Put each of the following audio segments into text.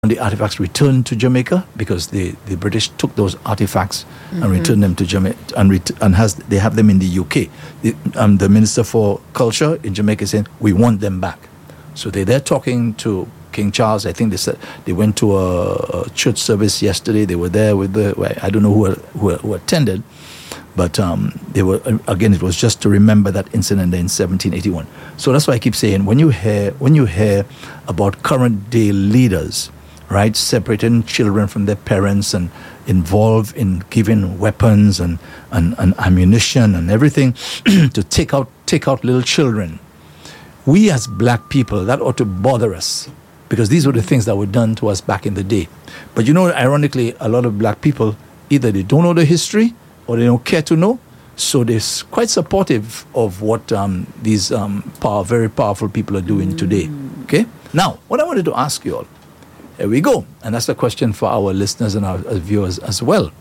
the artifacts returned to Jamaica, because the British took those artifacts and returned them to Jamaica, and they have them in the UK. The Minister for Culture in Jamaica is saying, we want them back. So they're talking to King Charles. I think they said they went to a church service yesterday. They were there with I don't know who attended, but they were, again, it was just to remember that incident in 1781. So that's why I keep saying, when you hear about current day leaders, right, separating children from their parents and involved in giving weapons and ammunition and everything to take out little children, we as black people, that ought to bother us, because these were the things that were done to us back in the day. But ironically, a lot of black people, either they don't know the history or they don't care to know, so they're quite supportive of what these very powerful people are doing today. Okay? Now, what I wanted to ask you all, here we go, and that's the question for our listeners and our viewers as well.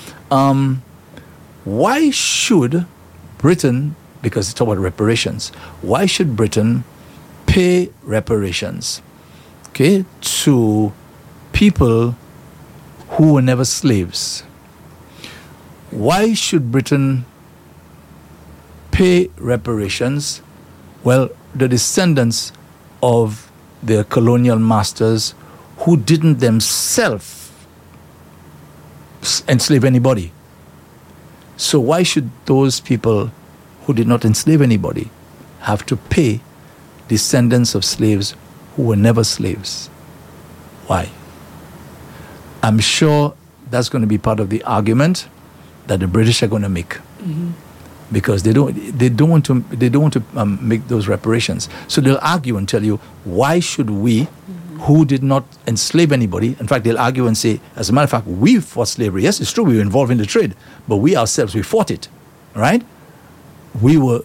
Why should Britain, because it's about reparations, why should Britain pay reparations, okay, to people who were never slaves? Why should Britain pay reparations? Well, the descendants of their colonial masters who didn't themselves enslave anybody. So why should those people who did not enslave anybody have to pay descendants of slaves who were never slaves? Why? I'm sure that's going to be part of the argument that the British are going to make, because they don't want to make those reparations. So they'll argue and tell you, why should we, who did not enslave anybody? In fact, they'll argue and say, as a matter of fact, we fought slavery. Yes, it's true, we were involved in the trade, but we ourselves, we fought it, right? We were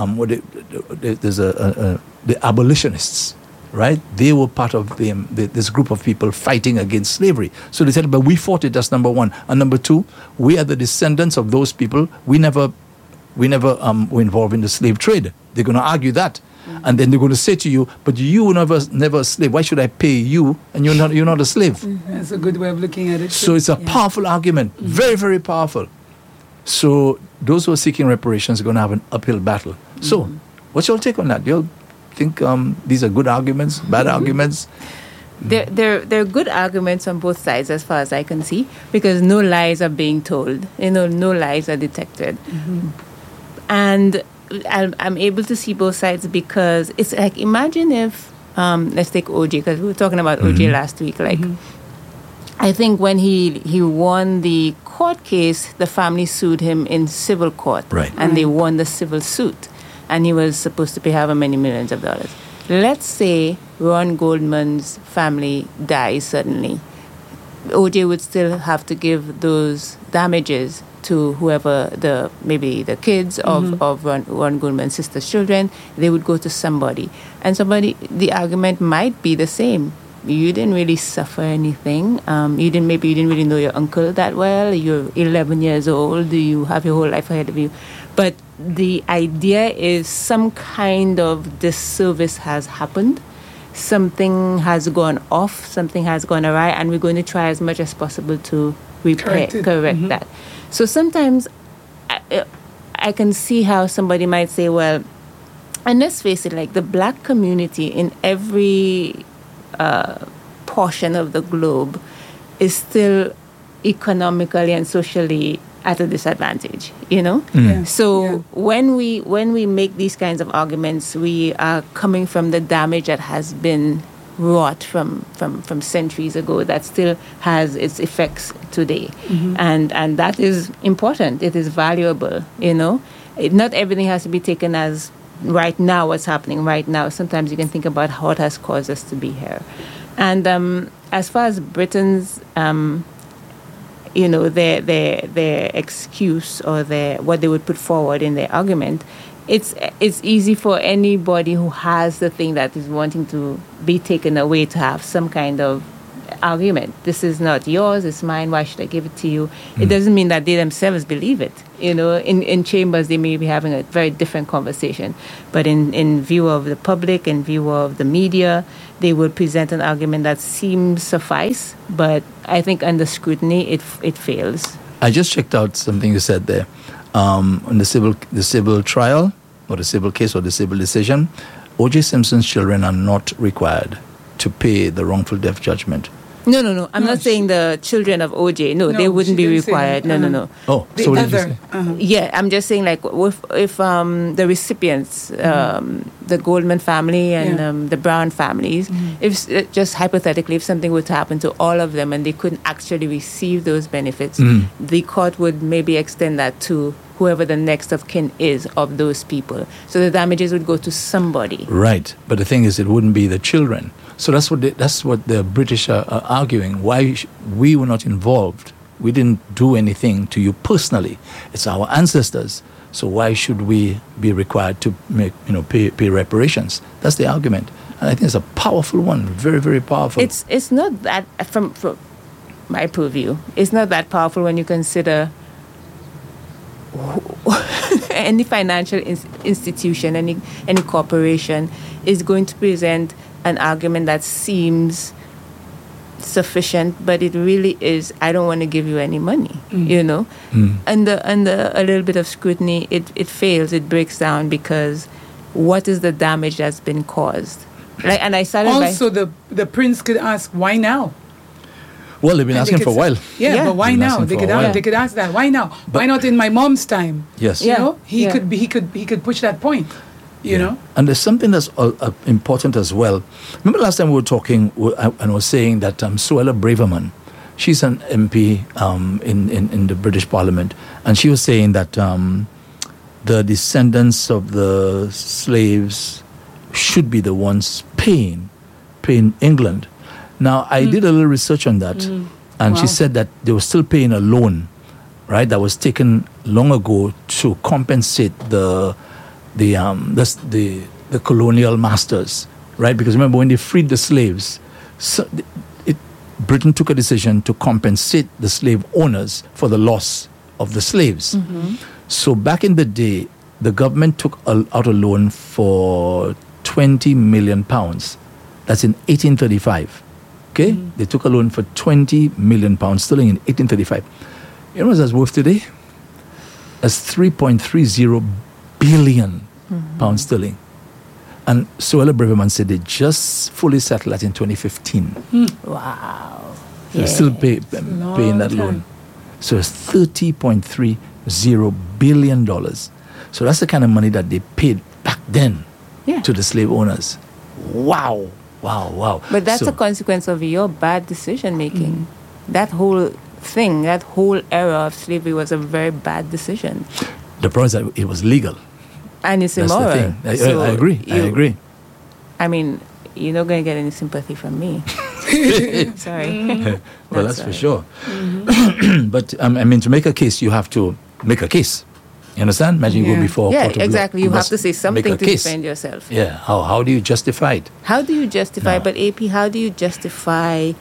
the abolitionists, right? They were part of this group of people fighting against slavery. So they said, but we fought it. That's number one. And number two, we are the descendants of those people. We never were involved in the slave trade. They're going to argue that. And then they're going to say to you, but you were never a slave. Why should I pay you and you're not a slave? That's a good way of looking at it. So it's a powerful argument, very, very powerful. So those who are seeking reparations are going to have an uphill battle. So what's your take on that? Do you think these are good arguments, bad arguments? They're good arguments on both sides, as far as I can see, because no lies are being told. No lies are detected. And I'm able to see both sides, because it's like, imagine if, let's take OJ, because we were talking about OJ last week. Like, I think when he won the court case, the family sued him in civil court. Right. And they won the civil suit. And he was supposed to pay however many millions of dollars. Let's say Ron Goldman's family dies suddenly. OJ would still have to give those damages to whoever, maybe the kids of Ron Goldman's sister's children. They would go to somebody. And the argument might be the same. You didn't really suffer anything. You didn't really know your uncle that well. You're 11 years old. You have your whole life ahead of you. But the idea is some kind of disservice has happened. Something has gone off. Something has gone awry. And we're going to try as much as possible to correct that. So sometimes I can see how somebody might say, well, and let's face it, like the black community in every portion of the globe is still economically and socially at a disadvantage, So when we make these kinds of arguments, we are coming from the damage that has been wrought from centuries ago that still has its effects today. And that is important. It is valuable, Not everything has to be taken as right now, what's happening right now. Sometimes you can think about what has caused us to be here. And as far as Britain's, their excuse or what they would put forward in their argument, it's easy for anybody who has the thing that is wanting to be taken away to have some kind of argument. This is not yours, it's mine, why should I give it to you? It doesn't mean that they themselves believe it. In chambers, they may be having a very different conversation. But in view of the public, in view of the media, they will present an argument that seems suffice, but I think under scrutiny, it fails. I just checked out something you said there. On the civil trial, or the civil case, or the civil decision, O.J. Simpson's children are not required to pay the wrongful death judgment. No. I'm not saying the children of OJ. No, they wouldn't be required. No. Oh, The so what did you other. say? Yeah, I'm just saying, like, if the recipients, the Goldman family and the Brown families, if just hypothetically, if something were to happen to all of them and they couldn't actually receive those benefits, the court would maybe extend that to whoever the next of kin is of those people. So the damages would go to somebody. Right, but the thing is, it wouldn't be the children. So that's what the British are arguing. Why we were not involved? We didn't do anything to you personally. It's our ancestors. So why should we be required to pay reparations? That's the argument, and I think it's a powerful one, very, very powerful. It's not that from my purview. It's not that powerful when you consider any financial institution, any corporation is going to present an argument that seems sufficient, but it really is, I don't want to give you any money, Under a little bit of scrutiny, it fails, it breaks down, because what is the damage that's been caused? And I started also, the prince could ask, why now? Well, they've been asking for a while. Yeah, but why Been now? asking They for a could while. ask. They could ask that. Why now? Why not in my mom's time? Yes. He could push that point. You know. And there's something that's important as well. Remember last time we were talking, and I was saying that Suella Braverman, she's an MP in the British Parliament, and she was saying that the descendants of the slaves should be the ones paying England. Now, I did a little research on that, and she said that they were still paying a loan, right, that was taken long ago to compensate the colonial masters, right? Because remember, when they freed the slaves, Britain took a decision to compensate the slave owners for the loss of the slaves. So back in the day, the government took out a loan for £20 million. That's in 1835. Okay? They took a loan for £20 million sterling in 1835. You know what that's worth today? That's 3.30 billion pounds sterling. And Suella Braverman said they just fully settled that in 2015. Wow. They're still paying that loan. So it's $30.30 billion. So that's the kind of money that they paid back then to the slave owners. Wow. But that's a consequence of your bad decision making. That whole thing, that whole era of slavery was a very bad decision. The problem is that it was legal. And it's That's immoral. the thing. I agree. I mean, you're not going to get any sympathy from me. Sorry. Well, that's for sure. But, I mean, to make a case, you have to make a case. You understand? Imagine you go before a court of law. Exactly. You have to say something to case. defend yourself. Yeah. How do you justify it? How do you justify, but AP, how do you justify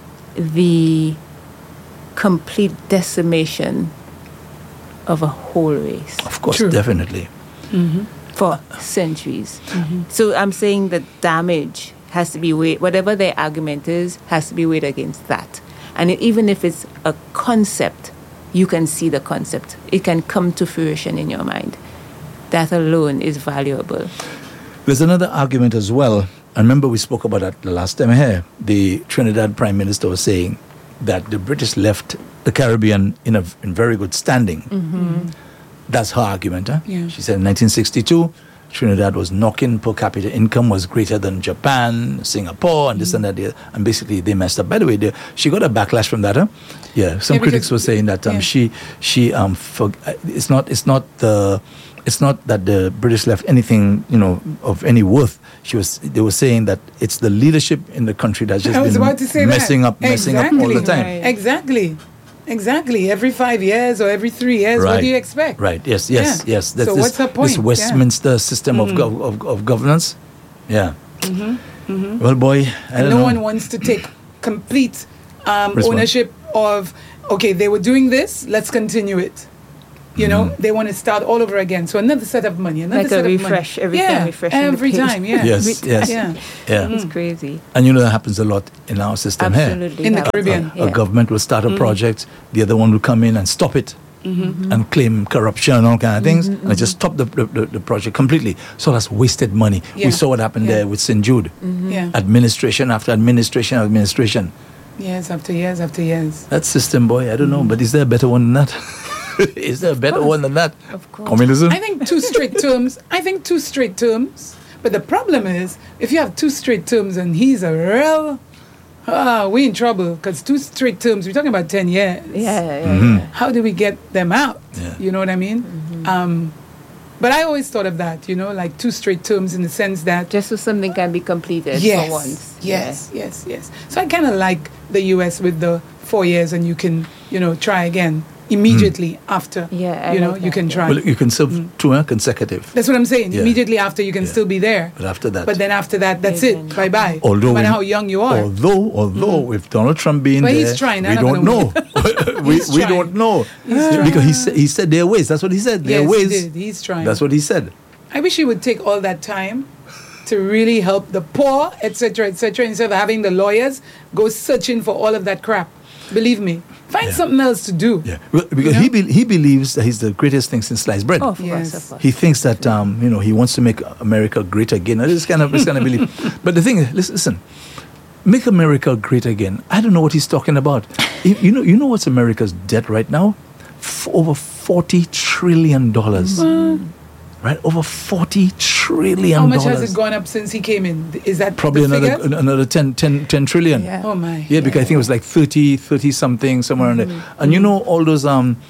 the complete decimation of a whole race? Of course, True. definitely. For centuries. So I'm saying that damage has to be weighed, whatever their argument is, has to be weighed against that. And even if it's a concept, you can see the concept. It can come to fruition in your mind. That alone is valuable. There's another argument as well. I remember we spoke about that the last time here. The Trinidad Prime Minister was saying that the British left the Caribbean in very good standing. That's her argument. Yeah. She said in 1962, Trinidad was knocking per capita income was greater than Japan, Singapore, and this and that. And basically, they messed up. By the way, she got a backlash from that. Yeah, some critics were saying that it's not that the British left anything of any worth. They were saying that it's the leadership in the country that's just been messing up all the time. Right. Exactly. Every 5 years or every 3 years, what do you expect? Right. Yes. So what's the point? This Westminster system of governance. Yeah. Well, boy, I don't know. No one wants to take complete Response. ownership of, okay, they were doing this, let's continue it. You know, they want to start all over again. So another set of money, another Like set a of refresh, money. every yeah, time refreshing the every page. time, yeah. Yes, yes. Yeah. Yeah. It's crazy. And you know that happens a lot in our system Absolutely. here. In the happens. Caribbean. A government will start a project, the other one will come in and stop it. And claim corruption and all kind of things, and just stop the project completely. So that's wasted money. Yeah. We saw what happened Yeah. there with St. Jude. Yeah. Administration after administration after administration. Years after years after years. That system, boy, I don't know, but is there a better one than that? Is there a better one than that? Of course. Communism? I think 2 straight terms. But the problem is, if you have 2 straight terms and he's a real, we in trouble, because 2 straight terms, we're talking about 10 years. Yeah. How do we get them out? Yeah. You know what I mean? But I always thought of that, you know, like 2 straight terms in the sense that Just so something can be completed yes, for once. yes. So I kind of like the US with the 4 years, and you can, you know, try again immediately after. Yeah, I you know, like you that, can yeah. try. Well, you can serve 2 consecutive. That's what I'm saying. Yeah. Immediately after, you can Yeah. still be there. But after that. But then after that, that's Again. it. Bye bye. Although no matter we- how young you are. Although with Donald Trump being But there, he's trying. we I'm not don't know. gonna we He's we trying. don't know. trying. Because he said their ways. That's what he said. Their Yes, ways. he did. He's trying. That's what he said. I wish he would take all that time to really help the poor, etc., instead of having the lawyers go searching for all of that crap. Believe me. Find Yeah. something else to do. Yeah, well, because You know? he believes that he's the greatest thing since sliced bread. Oh, of Yes. course, of course. He thinks that he wants to make America great again. This kind of belief. But the thing is, listen, make America great again. I don't know what he's talking about. You know what's America's debt right now? Over $40 trillion. Right, over $40 trillion. How much has it gone up since he came in? Is that Probably the another figures? another 10 trillion. Yeah. Oh my. Yeah, because I think it was like 30 something somewhere in there. And you know all those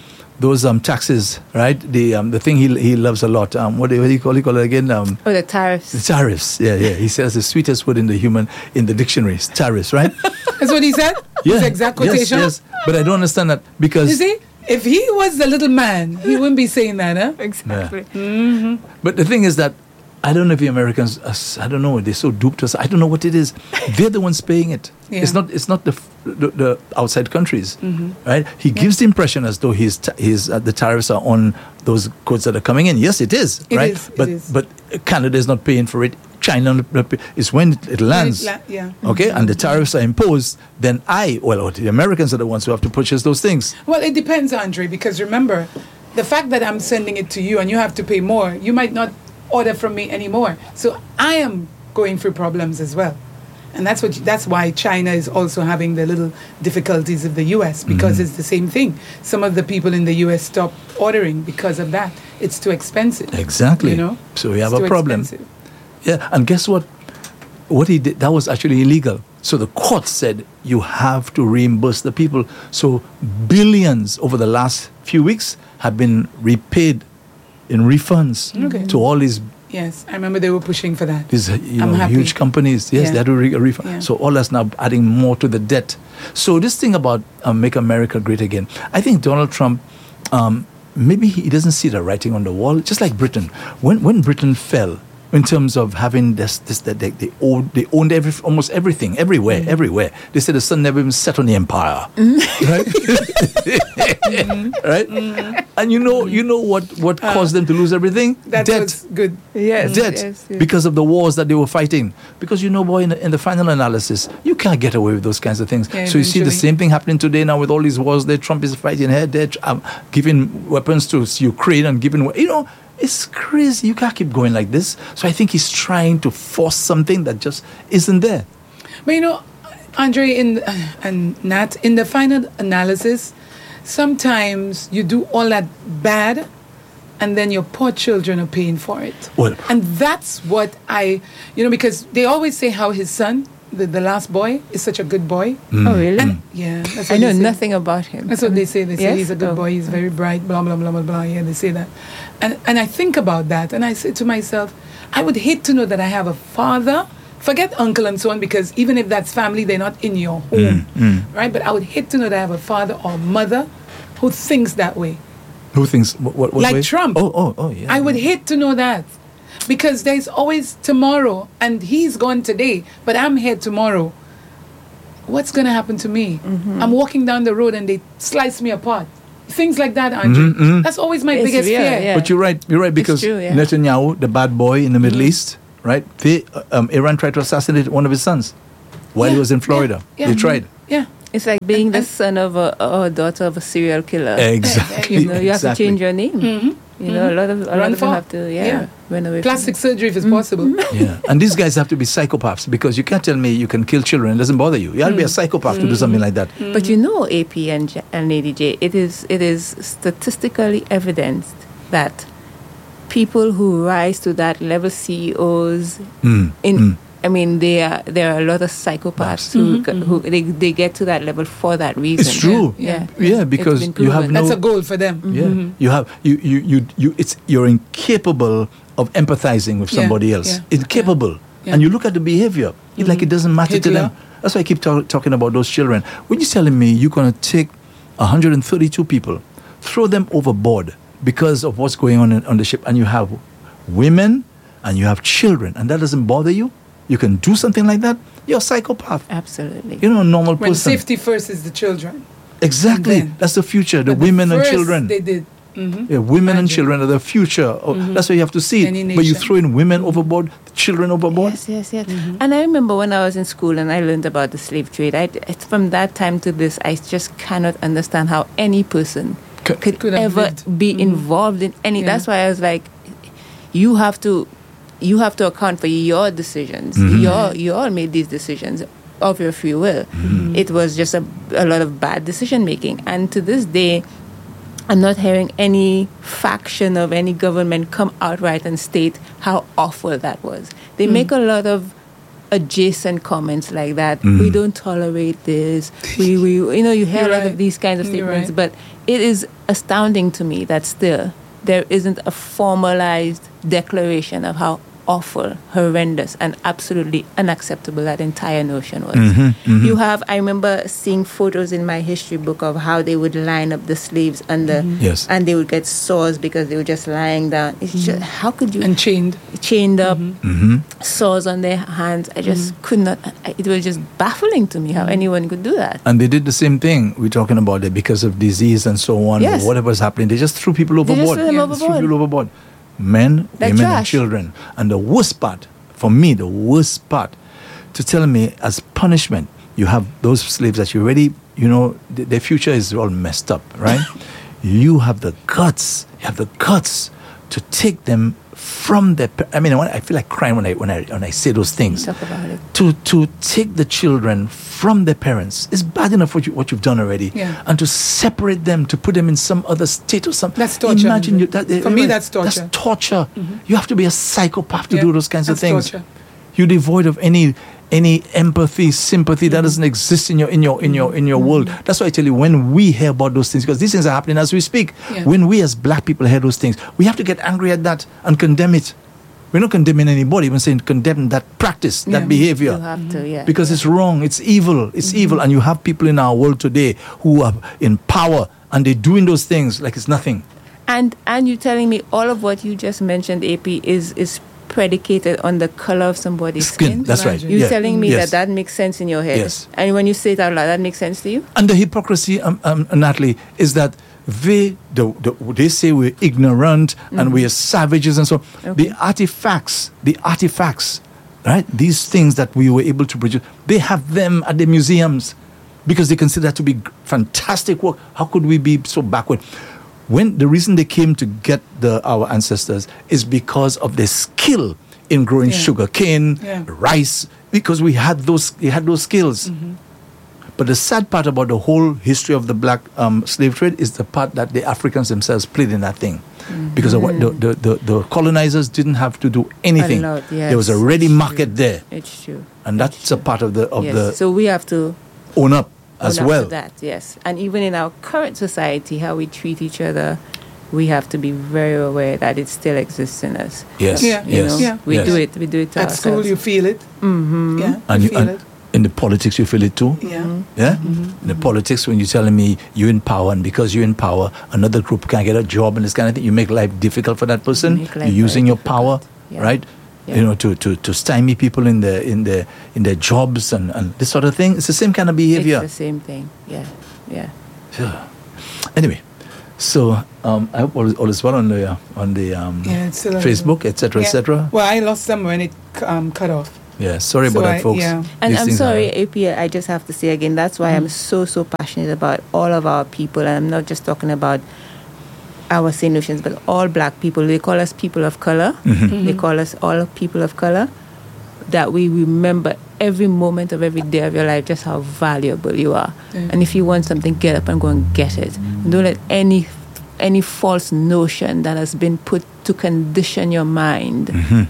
taxes, right? The thing he loves a lot. What do you call it again? The tariffs. The tariffs. Yeah. He says the sweetest word in the dictionary is tariffs, right? That's what he said? Yeah. His exact quotation? Yes. But I don't understand that because You see? If he was the little man, he wouldn't be saying that, huh? Exactly. But the thing is that I don't know if the Americans, I don't know, they're so duped us. I don't know what it is. They're the ones paying it. Yeah. It's not the outside countries, right? He gives the impression as though the tariffs are on those goods that are coming in. Yes, it is, It right? is, it but is. but Canada is not paying for it. China is when it lands. Yeah. Okay, and the tariffs are imposed. Then the Americans are the ones who have to purchase those things. Well, it depends, Andre, because remember, the fact that I'm sending it to you and you have to pay more, you might not order from me anymore. So I am going through problems as well. And that's why China is also having the little difficulties of the US, because it's the same thing. Some of the people in the US stop ordering because of that. It's too expensive. Exactly. You know? So we have It's a too problem. expensive. Yeah, and guess what? What he did, that was actually illegal. So the court said you have to reimburse the people. So billions over the last few weeks have been repaid in refunds Okay. to all these Yes, I remember they were pushing for that. I'm happy. huge companies. Yes, Yeah. they had to refund. Yeah. So all that's now adding more to the debt. So this thing about Make America Great Again, I think Donald Trump, maybe he doesn't see the writing on the wall, just like Britain. When Britain fell, in terms of having they owned almost everything, everywhere. They said the sun never even set on the empire, right? Right? And you know what caused them to lose everything? That Debt. was good. Yes. Debt, yes. because of the wars that they were fighting. Because boy, in the final analysis, you can't get away with those kinds of things. Yeah, So you see the eventually. same thing happening today now with all these wars that Trump is fighting here, there, giving weapons to Ukraine and giving, it's crazy. You can't keep going like this. So I think he's trying to force something that just isn't there. But Andre and Nat, in the final analysis, sometimes you do all that bad and then your poor children are paying for it. Well- and that's what because they always say how his son, the last boy, is such a good boy. Oh, really? Yeah, that's what I know they say. nothing about him. That's what they say. They say Yes? he's a good Oh. boy, he's very bright, blah, blah, blah, blah, blah. Yeah, they say that. And I think about that, and I say to myself, I would hate to know that I have a father, forget uncle and so on, because even if that's family, they're not in your home, right? But I would hate to know that I have a father or mother who thinks that way. Who thinks what Like way? Trump. Oh, yeah. I would hate to know that. Because there's always tomorrow, and he's gone today, but I'm here tomorrow. what's going to happen to me? I'm walking down the road and they slice me apart. Things like that, Mm-hmm, Andre. That's always my It's biggest real, fear. yeah. But you're right because true, yeah. Netanyahu, the bad boy in the Middle East, right? Iran tried to assassinate one of his sons while he was in Florida. Yeah. They tried. Yeah. It's like being the son of or daughter of a serial killer. Exactly. You know, you have to exactly. change your name. You know, a lot of them far. have to, run away. Plastic surgery if it's possible. Yeah, and these guys have to be psychopaths because you can't tell me you can kill children. It doesn't bother you. You have to be a psychopath to do something like that. But you know, AP and Lady J, it is statistically evidenced that people who rise to that level, CEOs, I mean, there are a lot of psychopaths who they get to that level for that reason. It's true. Yeah, Yeah, because It's been you have proven. no. That's a goal for them. Yeah, you have you. You're incapable of empathizing with Yeah, somebody else. yeah, Incapable, yeah. and you look at the behavior. It's like it doesn't matter to Hitler. them. That's why I keep talking about those children. When you're telling me you're going to take 132 people, throw them overboard because of what's going on the ship, and you have women and you have children, and that doesn't bother you, you can do something like that. You're a psychopath. Absolutely. You're not a normal When person. safety first is the children. Exactly. Then. That's the future. The But women and first children. They did. Yeah, women and Imagine. children are the future. That's why you have to see Any it. But you nation. throw in women overboard, children overboard. Yes. And I remember when I was in school and I learned about the slave trade. It's from that time to this, I just cannot understand how any person could Could have ever lived. be involved in any. Yeah. That's why I was like, you have to account for your decisions. You all made these decisions of your free will. It was just a lot of bad decision making. And to this day, I'm not hearing any faction of any government come outright and state how awful that was. They make a lot of adjacent comments like that. We don't tolerate this. We you know, you hear You're a lot right. of these kinds of You're statements, right. but it is astounding to me that still there isn't a formalized declaration of how awful, horrendous, and absolutely unacceptable that entire notion was. You have, I remember seeing photos in my history book of how they would line up the slaves under, Yes. and they would get sores because they were just lying down. It's just, how could you, And chained. chained up, sores on their hands? I just could not, it was just baffling to me how anyone could do that. And they did the same thing. We're talking about it because of disease and so on. Yes. Whatever's happening, they just threw people They just overboard. threw them Just threw overboard. people overboard. Men, Like women, and trash. children. And the worst part, for me, the worst part, to tell me as punishment, you have those slaves that you already, you know, their future is all messed up, right? You have the guts to take them from their. I mean, I feel like crying when I say those things. Talk about it. To take the children from their parents is bad enough what you've done already, Yeah. and to separate them, to put them in some other state or something. That's torture. Imagine For me, that's torture. That's torture. You have to be a psychopath to Yeah, do those kinds of that's things. torture. You're devoid of any empathy, sympathy that doesn't exist in your world. That's why I tell you, when we hear about those things, because these things are happening as we speak. Yeah. When we as black people hear those things, we have to get angry at that and condemn it. We're not condemning anybody, we're saying condemn that practice, that Yeah. behavior. You have to, yeah. Because it's wrong, it's evil, and you have people in our world today who are in power and they're doing those things like it's nothing. And you telling me all of what you just mentioned, AP, is predicated on the color of somebody's skin? That's right. Imagine. You're Yeah. telling me Yes. that makes sense in your head? Yes. And when you say it out loud, that makes sense to you? And the hypocrisy, Natalie, is that they say we're ignorant and we are savages and so on. Okay. The artifacts, right? These things that we were able to produce, they have them at the museums because they consider that to be fantastic work. How could we be so backward? When the reason they came to get our ancestors is because of their skill in growing Yeah. sugar cane, Yeah. rice, because they had those skills. But the sad part about the whole history of the black slave trade is the part that the Africans themselves played in that thing. Because of what the colonizers didn't have to do anything. A lot, yes. There was a ready market there. It's true. And that's a part of Yes. So we have to own up as own up well. to that, yes. And even in our current society, how we treat each other, we have to be very aware that it still exists in us. Yes, Yeah. You yes. know, Yeah. we yes. do it to At school, ourselves. you feel it. Mm-hmm. Yeah, And you you, feel and it. in the politics, you feel it too. Yeah. Yeah? In the politics, when you're telling me you're in power, and because you're in power, another group can't get a job and this kind of thing, you make life difficult for that person. Make life You're using very your power, difficult. Yeah. right? Yeah. You know, to stymie people in their jobs and this sort of thing. It's the same kind of behavior. It's the same thing. Yeah. Yeah. Anyway, so I hope all is well on the it's still Facebook, etc., etc. Well, I lost some when it cut off. Yeah, sorry So about that, folks. yeah. And These I'm things sorry, happen. AP, I just have to say again, that's why I'm so passionate about all of our people. And I'm not just talking about our St. Lucians, but all black people. They call us people of color. They call us all people of color. That we remember every moment of every day of your life just how valuable you are. And if you want something, get up and go and get it. And don't let any false notion that has been put to condition your mind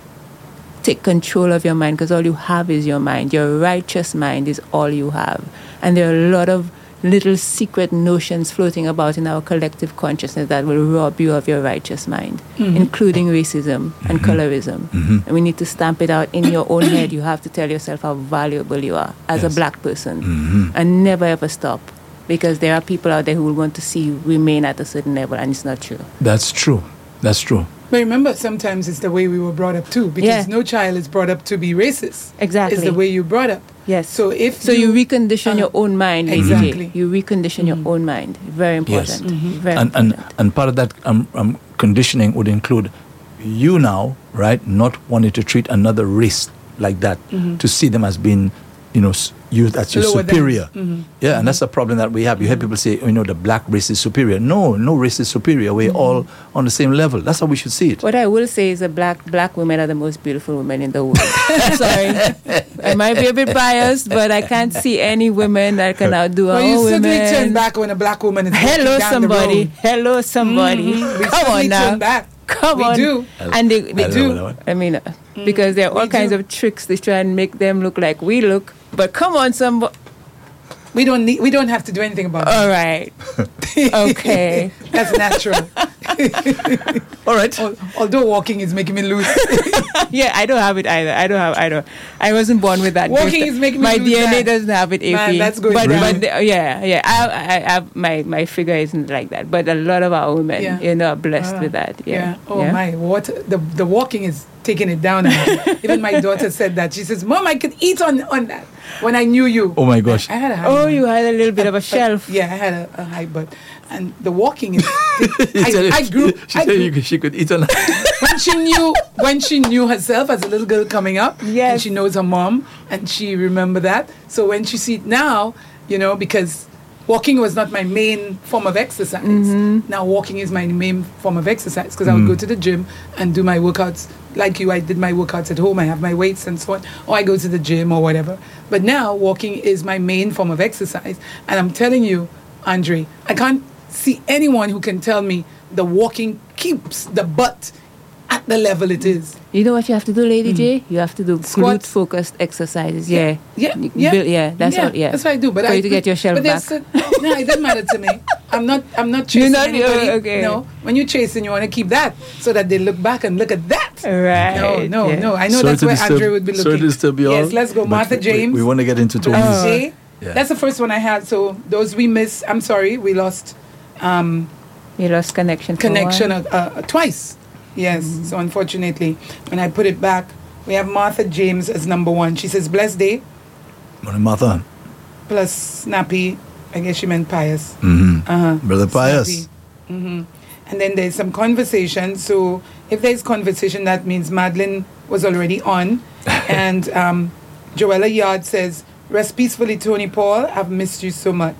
take control of your mind, because all you have is your mind. Your righteous mind is all you have. And there are a lot of little secret notions floating about in our collective consciousness that will rob you of your righteous mind, including racism and colorism. And we need to stamp it out in your own head. You have to tell yourself how valuable you are as a black person, and never ever stop, because there are people out there who will want to see you remain at a certain level, and it's not true. That's true. But remember, sometimes it's the way we were brought up too, because no child is brought up to be racist. Exactly. It's the way you brought up. Yes. So if you recondition your own mind, Lady J. exactly. You recondition your own mind. Very important. Yes. Very And important. part of that conditioning would include you now, right, not wanting to treat another race like that, to see them as being, you that's your Lower than. superior. Yeah, and that's a problem that we have. You hear people say, the black race is superior. No race is superior. We're all on the same level. That's how we should see it. What I will say is that black women are the most beautiful women in the world. Sorry. I might be a bit biased, but I can't see any women that can outdo our well, you certainly women. turn back when a black woman is Hello, walking down somebody. the road. Hello, somebody. We Come certainly on now. turn back. Come we on. do. And they do. I mean, because there are all We kinds do. of tricks to try and make them look like we look. But come on, somebody. We don't have to do anything about it. All right. Okay. That's natural. All right. Although walking is making me lose. Yeah, I don't have it either. I wasn't born with that. Walking gift. is making me my lose DNA that. doesn't have it. AP. Man, that's going but, down. but yeah. I have my figure isn't like that. But a lot of our women, are blessed with that. Yeah. Oh my, what the walking is taking it down. Even my daughter said that. She says, "Mom, I could eat on that." When I knew you. Oh my gosh. I had a high Oh, butt. you had a little bit of a But- shelf. Yeah, I had a high butt. And the walking is. I grew. She could eat on. when she knew herself as a little girl coming up, Yes. and she knows her mom, and she remember that. So when she see it now, because walking was not my main form of exercise. Now walking is my main form of exercise, because I would go to the gym and do my workouts. Like you, I did my workouts at home. I have my weights and so on, or I go to the gym or whatever. But now walking is my main form of exercise, and I'm telling you, Andre, I can't see anyone who can tell me the walking keeps the butt at the level it is. You know what you have to do, Lady J? You have to do Squats. glute-focused exercises. Yeah. Yeah, You yeah. build- that's all. Yeah. That's what I do. But For you to get your shelf but back. No, it doesn't matter to me. I'm not You're chasing not- anybody. okay. No, when you're chasing, you want to keep that so that they look back and look at that. Right. No. I know Sorry that's to where disturb- Andre would be looking. sorry to disturb you all, Yes, let's go. but Martha James. We want to get into Blue Tony's. Jay. Yeah. That's the first one I had. So those we missed. I'm sorry, we lost You lost connection. for a connection while. twice. Yes. So unfortunately, when I put it back, we have Martha James as number one. She says, "Blessed day." Morning, Martha. Plus Snappy. I guess she meant Pious. Brother Pius. Snappy. And then there's some conversation. So if there's conversation, that means Madeline was already on. And Joella Yard says, "Rest peacefully, Tony Paul. I've missed you so much."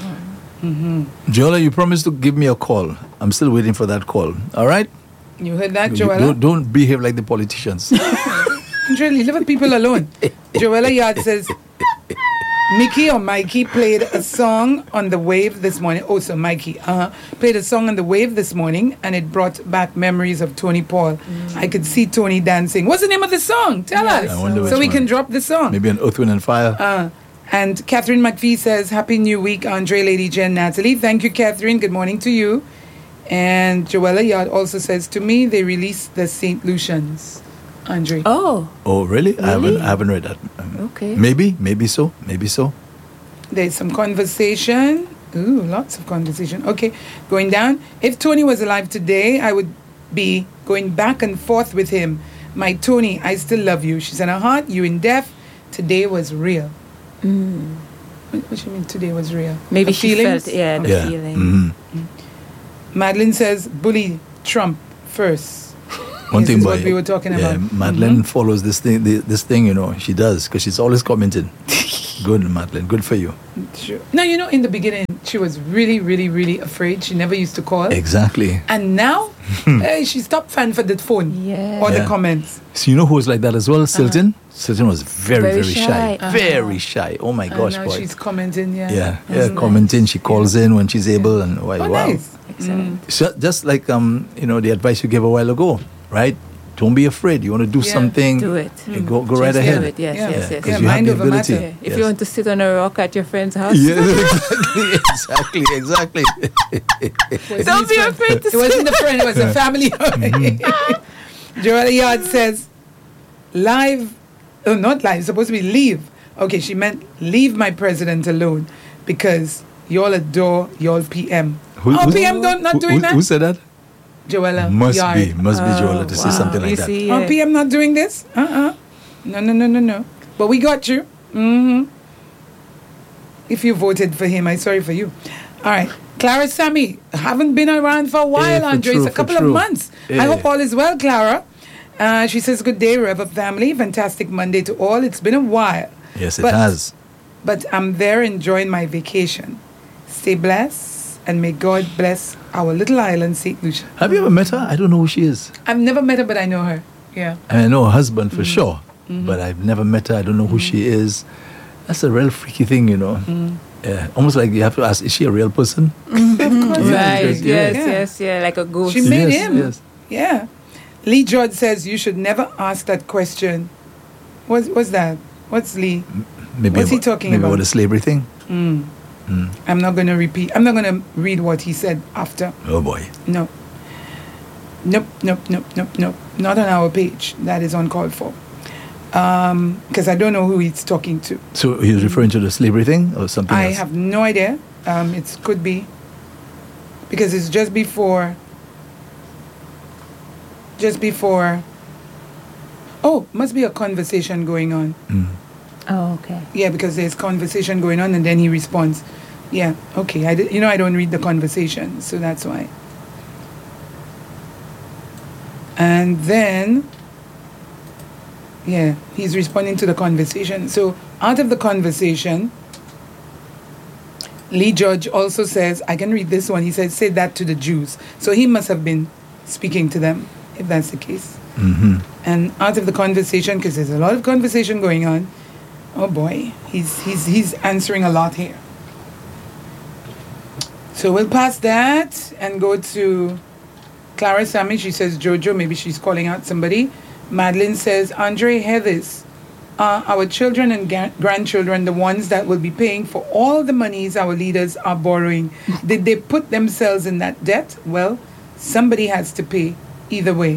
Jola, you promised to give me a call. I'm still waiting for that call. All right? You heard that, You Joella? don't behave like the politicians. Really, leave people alone. Joella Yard says, Mickey or Mikey played a song on the wave this morning. Oh, so Mikey played a song on the wave this morning, and it brought back memories of Tony Paul. I could see Tony dancing. What's the name of the song? Tell us, I wonder so which we one. can drop the song. Maybe an Earth, Wind, and Fire. And Catherine McPhee says, "Happy New Week, Andre, Lady Jen, Natalie." Thank you, Catherine. Good morning to you. And Joella Yard also says, "To me, they released the St. Lucians." Andre. Oh, Oh, really? I haven't read that. okay. Maybe so. There's some conversation. Ooh, lots of conversation. Okay, going down. If Tony was alive today, I would be going back and forth with him. My Tony, I still love you. She said, you in deaf. Today was real. What do you mean today was real? Maybe The she feelings? felt, the Yeah. feeling. Mhm. Madeline says, bully Trump first. One This thing is by what we were talking yeah, about. Madeline follows this thing, you know, she does, because she's always commenting. Good, Madeline, good for you. Sure. Now, you know, in the beginning, she was really, really, really afraid. She never used to call. Exactly. And now, she stopped fan for the phone Yeah. or the Yeah. comments. So you know who was like that as well? Silton. Silton was very, Very very shy. shy. Very shy. Oh my gosh, and now boy. she's commenting, yeah. Yeah, That's commenting. She calls in when she's able, and wow. Oh, nice. Excellent. So just like you know, the advice you gave a while ago, right? Don't be afraid. You want to do Yeah. something? Do it. Go right Just ahead. do it. Yes, Yeah. yes, Yeah. yes. 'Cause Yeah, you have mind the over ability. matter. If Yes. you want to sit on a rock at your friend's house, Yeah, exactly, exactly. don't be afraid to It wasn't a friend, it was a family. Joella Yard says, not live, it's supposed to be leave. Okay, she meant leave my president alone because y'all adore y'all PM. PM not doing that? Who said that? Joella Must Yard. be Joella to say something like you that. see, PM not doing this? No. But we got you. If you voted for him, I'm sorry for you. All right. Clara Sammy, haven't been around for a while, Yeah, for Andre. true, It's a for couple of true. months. Yeah. I hope all is well, Clara. She says, good day, Rev family. Fantastic Monday to all. It's been a while. Yes, it But- has. But I'm there enjoying my vacation. Stay blessed and may God bless our little island, St. Lucia. Have you ever met her? I don't know who she is. I've never met her, but I know her. Yeah. I know her husband for sure, but I've never met her. I don't know who she is. That's a real freaky thing, you know. Yeah, almost like you have to ask, is she a real person? right? Yeah. Yes, like a ghost. She made Yes, him. yes. Yeah. Lee George says you should never ask that question. What's that? What's Lee? Maybe What's he about- talking maybe about? the slavery thing. I'm not going to repeat. I'm not going to read what he said after. Oh boy. No. Nope. Not on our page. That is uncalled for. Because I don't know who he's talking to. So he was referring to the slavery thing or something I else? have no idea. It could be. Because it's just before. Oh, must be a conversation going on. Oh, okay. Yeah, because there's conversation going on and then he responds. Yeah, okay. I don't read the conversation, so that's why. And then, yeah, he's responding to the conversation. So out of the conversation, Lee George also says, I can read this one. He says, say that to the Jews. So he must have been speaking to them, if that's the case. And out of the conversation, because there's a lot of conversation going on, oh boy, he's answering a lot here. So we'll pass that and go to Clara Sammy. She says Jojo, maybe she's calling out somebody. Madeline says, Andre, hear this. Our children and grandchildren, the ones that will be paying for all the monies our leaders are borrowing, did they put themselves in that debt? Well, somebody has to pay either way.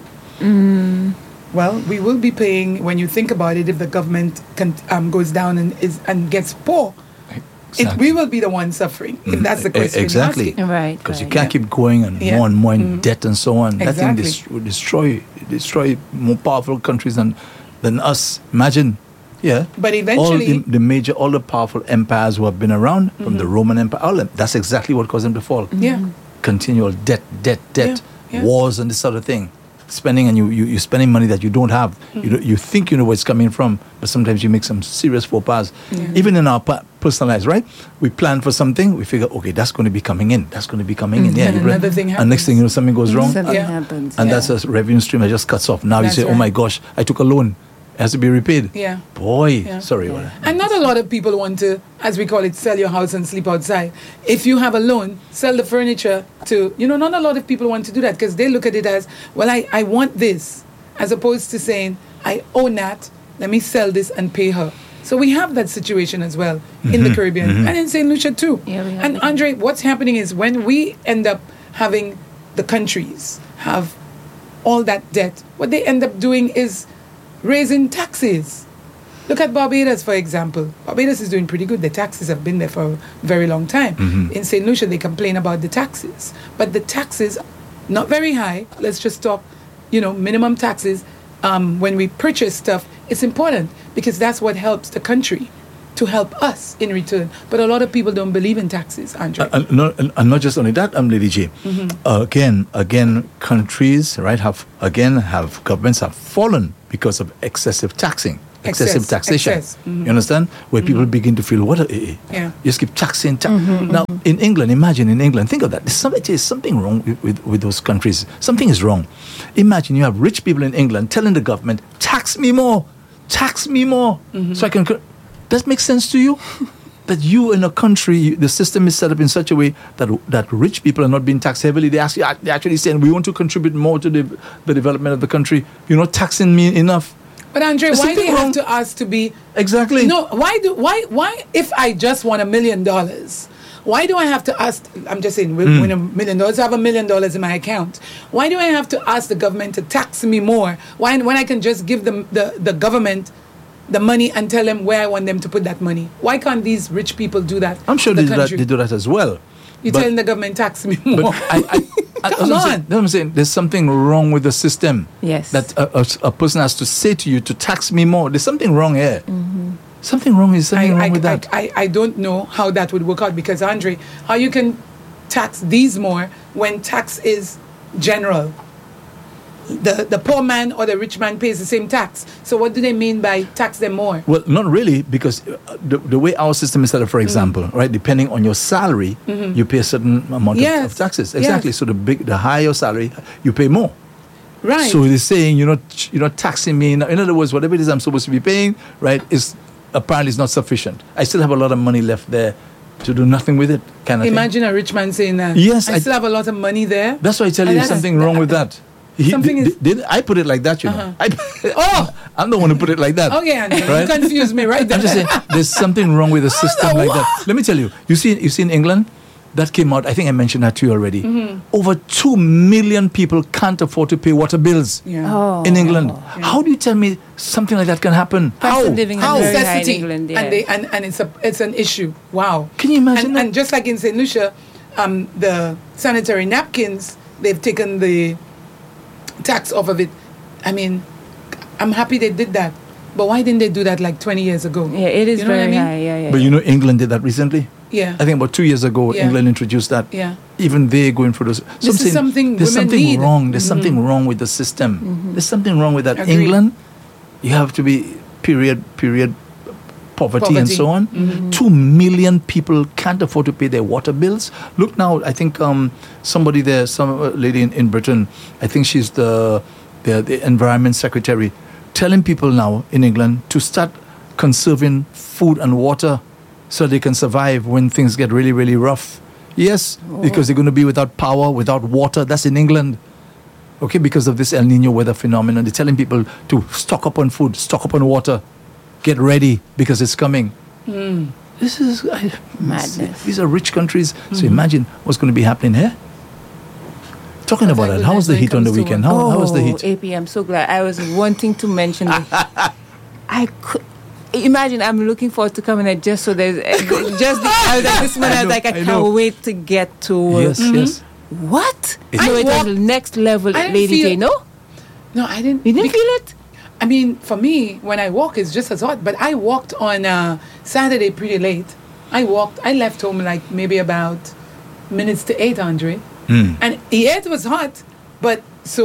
Well, we will be paying, when you think about it, if the government goes down and gets poor. We will be the ones suffering, if that's the question. Exactly. you're asking. Right. Because you right. can't keep going and Yeah. more in debt and so on. That thing Exactly. will destroy more powerful countries than us. Imagine, yeah. But eventually- all the powerful empires who have been around, from the Roman Empire, all of them, that's exactly what caused them to fall. Yeah. Continual debt, Yeah. wars and this sort of thing. Spending and you're spending money that you don't have. You think you know where it's coming from, but sometimes you make some serious faux pas. Even in our personal lives, right? We plan for something, we figure, okay, that's going to be coming in. That's going to be coming in. Yeah, And you plan- another thing and next thing you know, something goes wrong, Something Yeah. happens. and Yeah. that's a revenue stream that just cuts off. Now That's you say, oh right. my gosh, I took a loan. It has to be repaid. Yeah. Boy, Yeah. sorry. Yeah. And not a lot of people want to, as we call it, sell your house and sleep outside. If you have a loan, sell the furniture to, not a lot of people want to do that because they look at it as, well, I want this, as opposed to saying, I own that, let me sell this and pay her. So we have that situation as well in the Caribbean and in St. Lucia too. Yeah, we have and it. Andre, what's happening is when we end up having the countries have all that debt, what they end up doing is raising taxes. Look at Barbados, for example. Barbados is doing pretty good. The taxes have been there for a very long time. In St. Lucia, they complain about the taxes. But the taxes, not very high. Let's just talk, minimum taxes. when we purchase stuff, it's important because that's what helps the country to help us in return. But a lot of people don't believe in taxes, Andre. And not just only that, Lady J. Again, countries, right, have governments have fallen because of excessive taxation. You understand? Where people begin to feel, you just keep taxing. Now, in England, imagine in England, think of that. There's something wrong with those countries. Something is wrong. Imagine you have rich people in England telling the government, tax me more, so I can... Does that make sense to you? That you in a country, the system is set up in such a way that rich people are not being taxed heavily. They're actually saying, we want to contribute more to the development of the country. You're not taxing me enough. But Andre, why do you have to ask to be... Exactly. No, why if I just want $1 million, why do I have to ask... I'm just saying, win $1 million, I have $1 million in my account. Why do I have to ask the government to tax me more? Why, when I can just give them the government the money and tell them where I want them to put that money? Why can't these rich people do that? I'm sure they do that as well. You're telling the government tax me more. But Come on. I'm saying there's something wrong with the system. Yes. That a person has to say to you to tax me more. There's something wrong here. Something wrong with that. I don't know how that would work out because, Andre, how you can tax these more when tax is general? The poor man or the rich man pays the same tax. So what do they mean by tax them more? Well, not really, because the way our system is set up, for example, right, depending on your salary, you pay a certain amount of taxes. Exactly. Yes. So the higher your salary, you pay more. Right. So they're saying you're not taxing me. In other words, whatever it is I'm supposed to be paying, right, is apparently is not sufficient. I still have a lot of money left there to do nothing with it. Imagine a rich man saying that. Yes, I still have a lot of money there. That's why I tell you there's something wrong with that. I put it like that, you know. I'm the one who put it like that. Okay, Andrew, right? You confused me right there. I'm just saying, there's something wrong with the system like that. Let me tell you. You see in England, that came out. I think I mentioned that to you already. Over 2 million people can't afford to pay water bills in England. How do you tell me something like that can happen? How? Living How? in Necessity. England, yes. And it's an issue. Wow. Can you imagine that? And just like in St. Lucia, the sanitary napkins, they've taken the tax off of it. I mean, I'm happy they did that. But why didn't they do that like 20 years ago? Yeah, it is very high. Yeah. But England did that recently. Yeah. I think about 2 years ago, England introduced that. Yeah. Even they going through those. This is something there's women something need. wrong. There's something wrong with the system. There's something wrong with that. Agreed. England, you have to be period poverty and so on. 2 million people can't afford to pay their water bills. Look now, I think somebody there, some lady in Britain, I think she's the environment secretary, telling people now in England to start conserving food and water so they can survive when things get really, really rough. Yes, because they're going to be without power, without water. That's in England. Okay, because of this El Nino weather phenomenon. They're telling people to stock up on food, stock up on water. Get ready because it's coming. This is madness. These are rich countries. So imagine what's going to be happening here. Talking about that, how was the heat on the weekend? How was the heat? AP, I'm so glad. I was wanting to mention the heat. I could imagine. I'm looking forward to coming there just so there's just this one. I was like, I can't wait to get to work. Yes. What? It was next level, Lady J. No, I didn't. You didn't feel it? I mean, for me, when I walk, it's just as hot. But I walked on Saturday pretty late. I left home like maybe about minutes to 8, Andre. And it was hot, but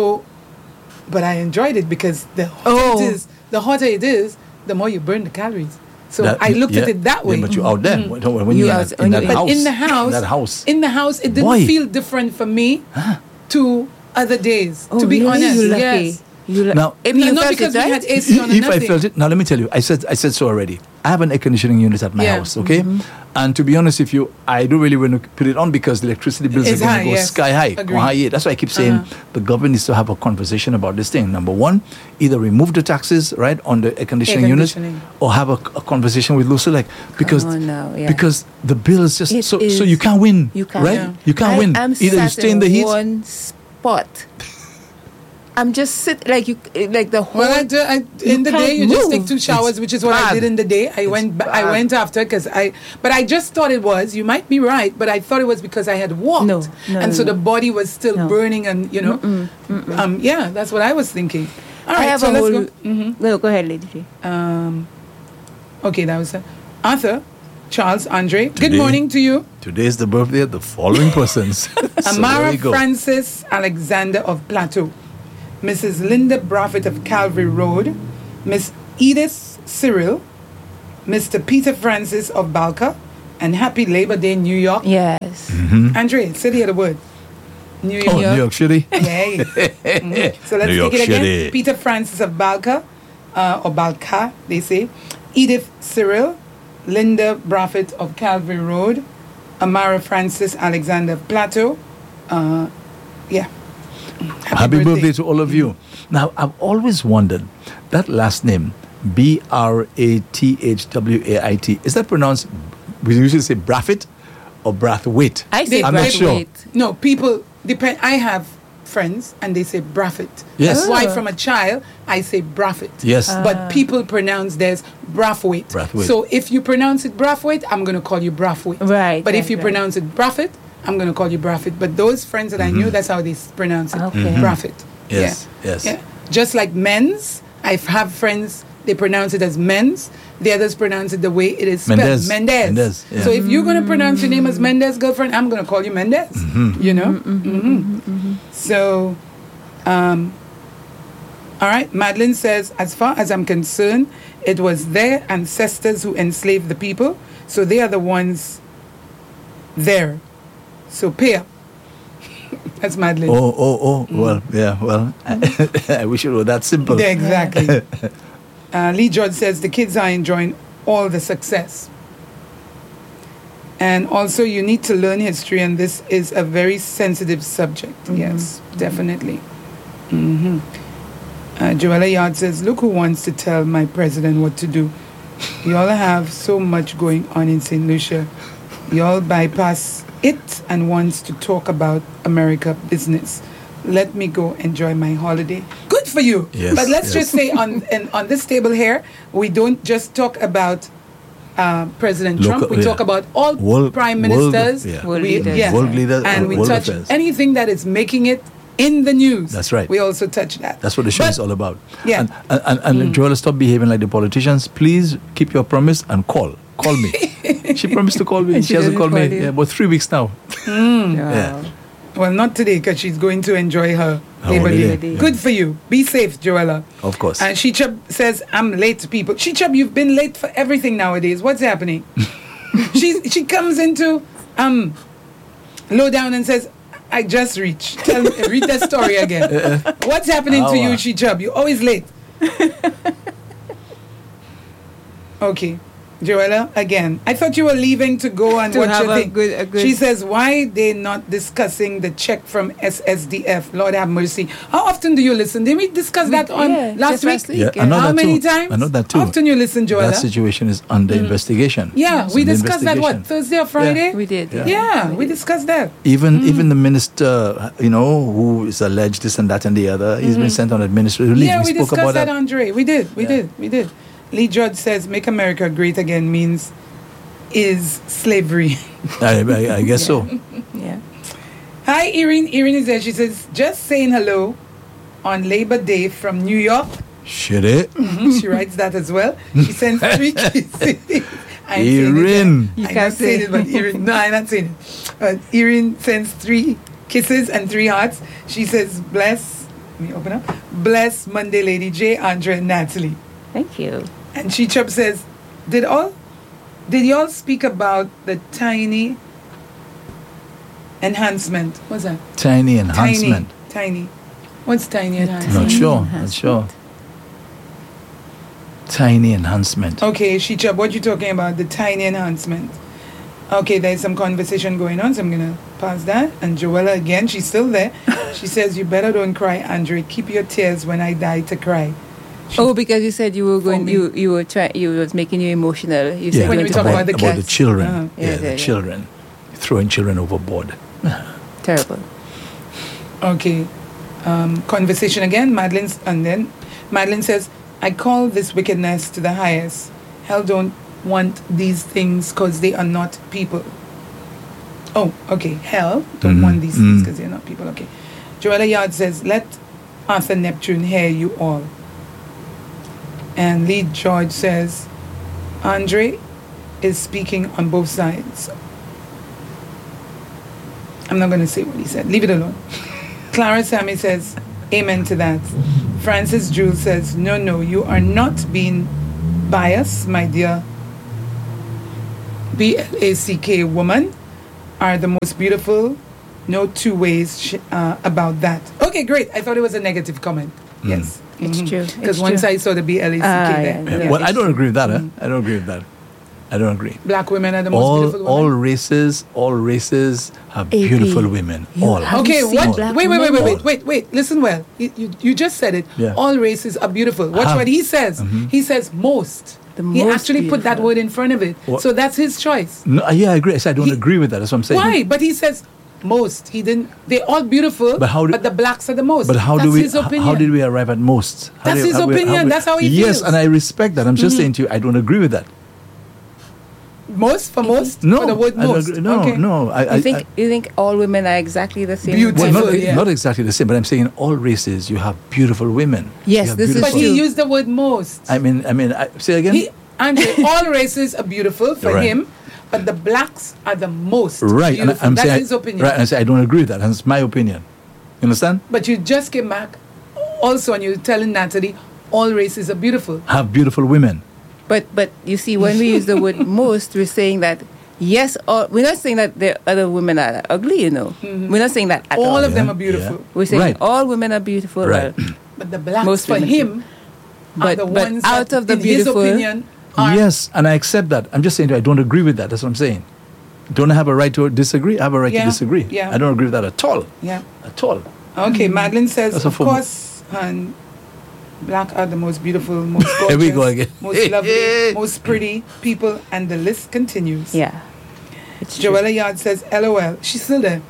I enjoyed it because the hotter it is, the more you burn the calories. So I looked at it that way. Yeah, but you're out there when you're in that house. In the house, it didn't feel different for me to other days. To be honest, yes. Now, not because we had AC on. If I felt it, now let me tell you, I said so already. I have an air conditioning unit at my house, okay? And to be honest with you, I don't really want to put it on because the electricity bills are going to go sky high. That's why I keep saying the government needs to have a conversation about this thing. Number one, either remove the taxes, right, on the air conditioning unit, or have a conversation with Lucelec because the bills just so you can't win, right? You can't win. Either you stay in the heat. One spot. I'm just sitting like the whole. Well, in the day you just take 2 showers, which is what I did in the day. I went after but I just thought it was. You might be right, but I thought it was because I had walked, so the body was still burning, and that's what I was thinking. All I right, have so a let's whole. go. Mhm. No, go ahead, Lady J. Okay, that was Arthur, Charles, Andre. Good Today- morning to you. Today is the birthday of the following persons. So there Amara we go. Francis Alexander of Plateau, Mrs. Linda Braffett of Calvary Road, Miss Edith Cyril, Mr. Peter Francis of Balka, and happy Labor Day, New York. Yes. Andre, say the other word. New York. Oh, New York City. Yay. Mhm. So let's New York take it again. City. Peter Francis of Balka, or Balka, they say. Edith Cyril, Linda Braffett of Calvary Road, Amara Francis Alexander of Plateau. Yeah. Happy birthday to all of you. Now, I've always wondered that last name, Brathwaite, is that pronounced, we usually say Braffett or Brathwaite? I say I'm not sure. Brathwaite. No, people depend. I have friends and they say Braffett. Yes. That's why Oh. from a child I say Braffett. Yes. But people pronounce theirs Brathwaite. Brathwaite. So if you pronounce it Brathwaite, I'm going to call you Brathwaite. Right, But if right, you right. pronounce it Braffett, I'm going to call you Braffett. But those friends that I knew, that's how they pronounce it. Okay. Braffett. Yes, Yeah. yes. Yeah. Just like men's, I have friends, they pronounce it as men's. The others pronounce it the way it is spelled. Mendez. Mendez. Mendez, yeah. So if you're going to pronounce your name as Mendez, girlfriend, I'm going to call you Mendez. You know? So, all right. Madeline says, as far as I'm concerned, it was their ancestors who enslaved the people. So they are the ones there. So pay up. That's Madeline. Well, yeah, well, I wish it were that simple. Yeah, exactly. Lee George says the kids are enjoying all the success. And also, you need to learn history, and this is a very sensitive subject. Yes, definitely. Joella Yard says, look who wants to tell my president what to do. Y'all have so much going on in St. Lucia. Y'all bypass it and wants to talk about America business. Let me go enjoy my holiday. Good for you. Yes, But let's yes. just say on this table here, we don't just talk about President Trump. Local- We yeah. talk about all World- prime world- ministers. yeah. World We- leaders. World leaders, And we world touch affairs. anything that is making it in the news. That's right. We also touch that. That's what the show But- is all about. Yeah. And Joella, stop behaving like the politicians. Please keep your promise and call. Call me. She promised to call me. And She she hasn't doesn't called me. call you. Yeah, about 3 weeks now. Yeah. Well, not today because she's going to enjoy her Her Labor holiday. Day. Yeah. Good for you. Be safe, Joella. Of course. And Shichab says, I'm late to people. Shichab, you've been late for everything nowadays. What's happening? She comes into Lowdown and says, I just reached. Read that story again. What's happening to you, Wow. Shichab? You're always late. Okay. Joella, again. I thought you were leaving to go and To watch have your a thing. good- She says, why they not discussing the check from SSDF? Lord have mercy. How often do you listen? Did we discuss that on Yeah, last just week? last week. Yeah, Yeah. I know How that many too. times? I know that too. How often you listen, Joella? That situation is under investigation. Yeah, It's we under discussed that, what, investigation. Thursday or Friday? We did. Yeah, we discussed that. Even the minister, who is alleged this and that and the other, he's been sent on administrative leave. Yeah, we spoke discussed about that, Andre. We did. Yeah. Lee George says, make America great again means is slavery. I guess so. Yeah. Hi, Irene. Irene is there. She says, just saying hello on Labor Day from New York. Shit it. She writes that as well. She sends 3 kisses. I ain't saying it yet. Irene. You I'm can't not saying say. it, but Irene. No, I'm not saying it. Irene sends 3 kisses and 3 hearts. She says, bless. Let me open up. Bless Monday, Lady J, Andrea, and Natalie. Thank you. And Chichub says, did y'all speak about the tiny enhancement? What's that? Tiny enhancement. Tiny. What's tiny enhancement? Not sure. Not sure. Tiny enhancement. Okay, Shichab, what you talking about? The tiny enhancement. Okay, there's some conversation going on, so I'm going to pass that. And Joella, again, she's still there. She says, you better don't cry, Andre. Keep your tears when I die to cry. Oh, because you said you were going, me. you were trying, you was making you emotional. You said Yeah. When you we were talk to about the about the cats. children. Uh-huh. Yeah, The yeah. children. Throwing children overboard. Terrible. Okay. Conversation again. Madeline says, I call this wickedness to the highest. Hell don't want these things because they are not people. Oh, okay. Hell don't want these things because they're not people. Okay. Joella Yard says, let Arthur Neptune hear you all. And Lee George says, Andre is speaking on both sides. I'm not going to say what he said. Leave it alone. Clara Sammy says, amen to that. Francis Jules says, no, you are not being biased, my dear. BLACK woman are the most beautiful. No two ways about that. Okay, great. I thought it was a negative comment. Yes. It's true. Because once I saw the BLACK there. Yeah. Well, I don't agree with that. I don't agree with that. I don't agree. Black women are the most beautiful women. All races have beautiful women. All. Okay, what? black Wait. Listen well. You just said it. Yeah. All races are beautiful. Watch what he says. He says most. He most actually put that beautiful. word in front of it. What? So that's his choice. No, yeah, I agree. I don't agree with that. That's what I'm saying. Why? But he says most. He didn't. They're all beautiful. But the blacks are the most. But how that's do we? his opinion. How did we arrive at most? That's his opinion. That's how he Yes, feels. and I respect that. I'm just saying to you, I don't agree with that. Most for most? No, For the word I don't most? agree. No, Okay. no. You think all women are exactly the same? Beautiful. Well, Yeah. not exactly the same, but I'm saying in all races you have beautiful women. Yes, You have this is But beautiful- he true. used the word most. I mean, say again. Andre, all races are beautiful for Right. him, but the blacks are the most Right, and beautiful. I'm That's saying his opinion. Right, and I say I don't agree with that. And it's my opinion. You understand? But you just came back also and you're telling Natalie all races are beautiful. Have beautiful women. But you see, when we use the word most, we're saying that yes, we're not saying that the other women are ugly. We're not saying that at all. All of them Yeah, are beautiful. yeah. We're saying Right. all women are beautiful. Right. Well, But the blacks Most for women him are But- the but ones out that, of the in beautiful- his opinion, are Yes, and I accept that. I'm just saying to you, I don't agree with that. That's what I'm saying. Don't I have a right to disagree? I have a right Yeah, to disagree. yeah. I don't agree with that at all. yeah. At all. Okay, Madeline says, That's a of form- course, and black are the most beautiful, most gorgeous, Here we go again. most lovely, most pretty people, and the list continues. yeah. It's true. Joella Yard says, LOL. She's still there.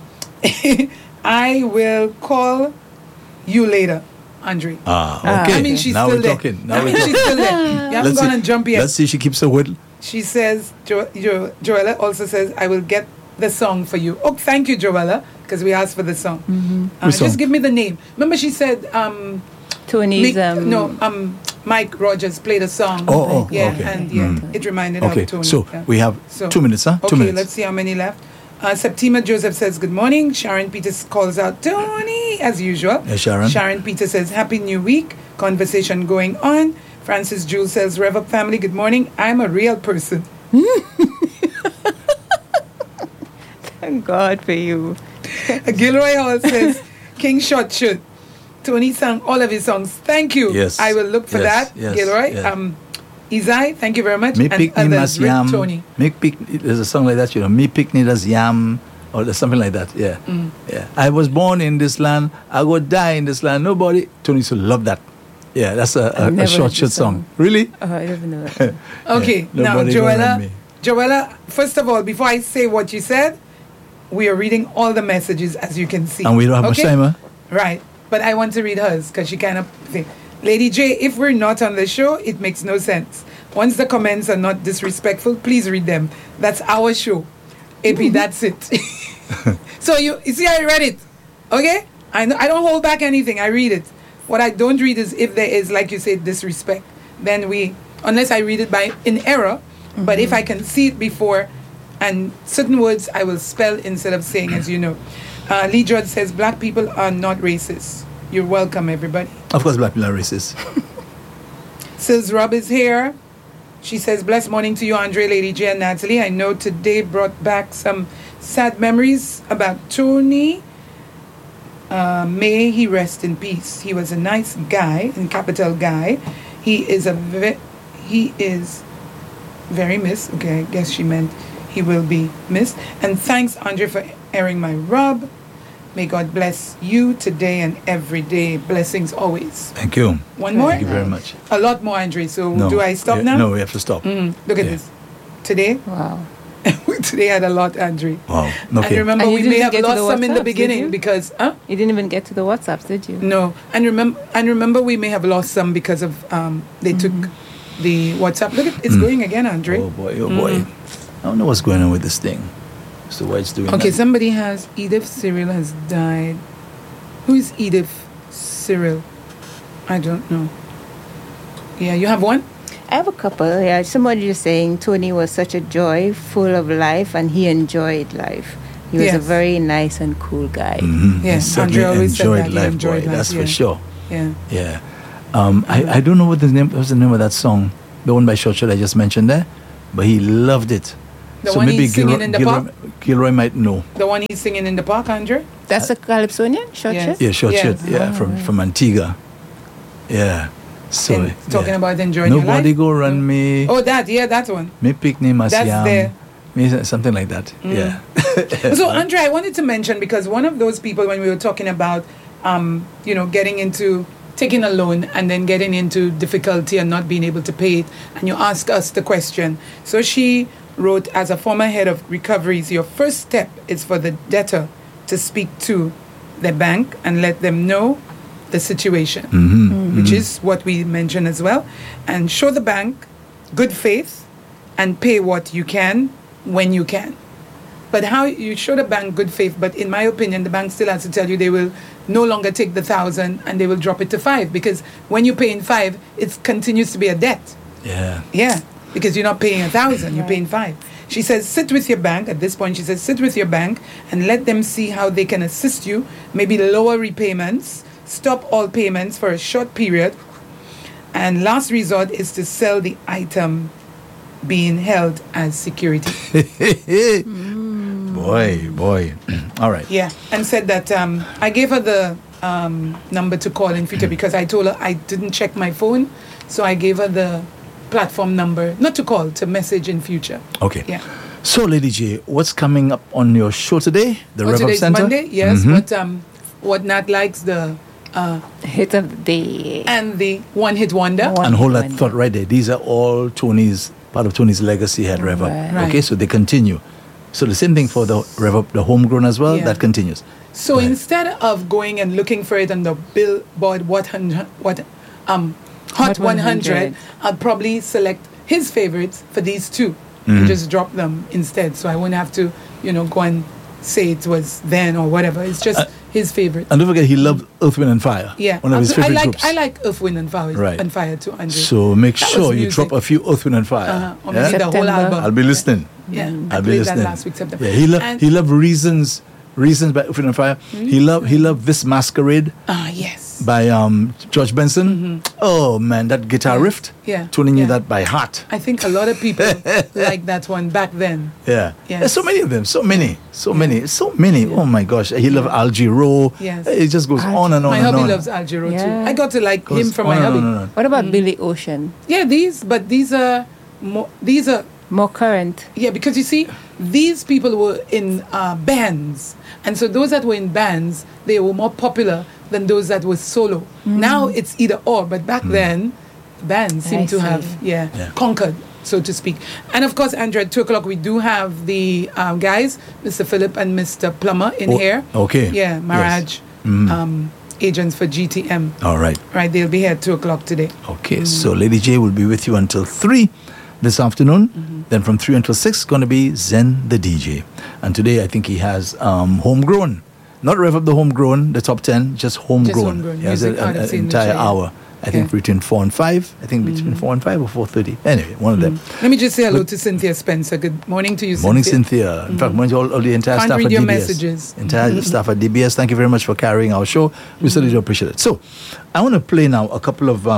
I will call you later, Andre. Okay. I mean, she's now still we're there. talking. Now I we're mean, talking. she's still there. You haven't Let's gone see- and jump yet. Let's see if she keeps her word. She says, Joella also says, I will get the song for you. Oh, thank you, Joella, because we asked for the song. Which song? Just give me the name. Remember she said, Tony's Mike Rogers played a song. Oh, yeah, okay. and it reminded Okay, of Tony. so yeah. we have 2 minutes, huh? 2 Okay, minutes. let's see how many left. Septima Joseph says, good morning. Sharon Peters calls out, Tony, as usual. Yeah, Sharon. Sharon Peters says, happy new week. Conversation going on. Francis Jules says, Rev Up family, good morning. I'm a real person. Thank God for you. Gilroy Hall says, King Shot Shoot. Tony sang all of his songs. Thank you. Yes. I will look for Yes, that, yes, Gilroy. yes. Izai, thank you very much. Me and pick me others, mas Rick yam. Tony. Me pick. There's a song like that, Me pick me das yam, or there's something like that. Yeah, yeah. I was born in this land. I will die in this land. Nobody. Tony used to love that. Yeah, that's I've a never short heard this song. Really? Oh, I didn't know that. Okay, Yeah, now nobody gonna run me. Joella, first of all, before I say what you said, we are reading all the messages as you can see. And we don't have much time, huh? Right, but I want to read hers because she kind of think. Lady J, if we're not on the show, it makes no sense. Once the comments are not disrespectful, please read them. That's our show. AP, that's it. So you see, I read it. Okay? I don't hold back anything. I read it. What I don't read is if there is, like you said, disrespect. Then unless I read it in error, but if I can see it before, and certain words I will spell instead of saying, as you know. Lee George says, black people are not racist. You're welcome, everybody. Of course, black people are racist. Sills Rob is here. She says, blessed morning to you, Andre, Lady J, and Natalie. I know today brought back some sad memories about Tony. May he rest in peace. He was a nice guy, and capital guy. He is very missed. Okay, I guess she meant he will be missed. And thanks, Andre, for airing my rub. May God bless you today and every day. Blessings always. Thank you. One more? Thank you very much. A lot more, Andre. So No. do I stop Yeah, now? No, we have to stop. Look at Yeah. this. Today, Wow. today had a lot, Andre. Wow. And Okay. remember, And you we may didn't have get to lost the some in the WhatsApps, did beginning you? because, You didn't even get to the WhatsApps, did you? No, and remember, we may have lost some because of they took the WhatsApp. Look, it's going again, Andre. Oh boy. Oh boy. I don't know what's going on with this thing. So why it's doing Okay, that. somebody has Edith Cyril has died. Who is Edith Cyril? I don't know. Yeah, you have one? I have a couple. Yeah, somebody just saying Tony was such a joy, full of life, and he enjoyed life. He was a Yes. very nice and cool guy. Mhm. Yeah, He certainly Andre always said enjoyed that. He life, enjoyed boy. life, That's yeah. for sure. Yeah. Yeah. I don't know what's the name of that song, the one by Churchill I just mentioned there, but he loved it. The one he's singing in the park? Gilroy might know. The one he's singing in the park, Andre? That's a Calypsonian, short Yes. shirt? Yeah, short Yes. shirt. Yeah, from Antigua. Yeah. So And talking yeah. about enjoying your Nobody life. go run me. Oh, that one. Me picnic That's Masiam. there. Me something like that. Yeah. So, Andre, I wanted to mention, because one of those people, when we were talking about, getting into taking a loan and then getting into difficulty and not being able to pay it, and you ask us the question. So she wrote, as a former head of recoveries, your first step is for the debtor to speak to the bank and let them know the situation, which is what we mentioned as well, and show the bank good faith and pay what you can when you can. But how you show the bank good faith, but in my opinion, the bank still has to tell you they will no longer take the 1,000 and they will drop it to 5, because when you pay in 5, it continues to be a debt. Yeah. Yeah, because you're not paying 1,000, you're paying 5. She says, sit with your bank. At this point, she says, sit with your bank and let them see how they can assist you. Maybe lower repayments, stop all payments for a short period. And last resort is to sell the item being held as security. Boy. All right. Yeah, and said that I gave her the number to call in future because I told her I didn't check my phone, so I gave her the platform number, not to call, to message in future. Okay. Yeah. So, Lady J, what's coming up on your show today? The Rev Up Today's Center? Monday, yes, but what Nat likes, the Hit of the day. and the one-hit wonder. One- And hold that Wonder. thought right there. These are all part of Tony's legacy at Rev Up. Right. Right. Okay, so they continue. So the same thing for the Rev Up, the homegrown as well, Yeah. that continues. So Right. instead of going and looking for it on the Billboard Hot 100, I'll probably select his favorites for these two and just drop them instead. So I wouldn't have to, go and say it was then or whatever. It's just his favorite. And don't forget, he loved Earth, Wind and Fire. Yeah, One of his favorite groups. I like Earth, Wind and Fire, Right. and Fire too, Andre. So make That sure was you music. drop a few Earth, Wind and Fire. Or Yeah? maybe the whole September. album. I'll be listening. Yeah, I I'll be played listening. that last week, September. Yeah, And- he loved Reasons by Earth, Wind and Fire. He loved This Masquerade yes. by George Benson. Oh man, that guitar riff. Yeah. Tony knew Yeah. that by heart. I think a lot of people like that one back then. Yeah. Yes. There's so many of them. So many. Oh my gosh. He loved Al Giro. Yes. It just goes on and on My and hubby on. loves Al Giro too. Yeah. I got to like Goes him from on my and hubby. on and on. What about Billy Ocean? Yeah, these are More current. yeah, because you see, these people were in bands, and so those that were in bands, they were more popular than those that were solo. Now it's either or, but back then, bands seem I to have see. Yeah. conquered, so to speak. And of course, Andrew, at 2:00 we do have the guys, Mr. Philip and Mr. Plummer, in here. Okay. Yeah, Maraj, agents for GTM. All right. Right, they'll be here at 2:00 today. Okay. So Lady J will be with you until 3 this afternoon. Then from 3 until 6 going to be Zen the DJ. And today I think he has Homegrown. Not Rev Up the Homegrown, the top 10, just Homegrown. Homegrown. He has Music an artists in the entire show. hour. I think Okay. between 4 and 5. I think between 4 and 5 or 4:30. Anyway, one of them. Let me just say hello to Cynthia Spencer. Good morning to you, Morning, Cynthia. In fact, morning to all the entire Can't staff read at your DBS. messages. Entire staff at DBS. Thank you very much for carrying our show. We certainly do appreciate it. So, I want to play now a couple of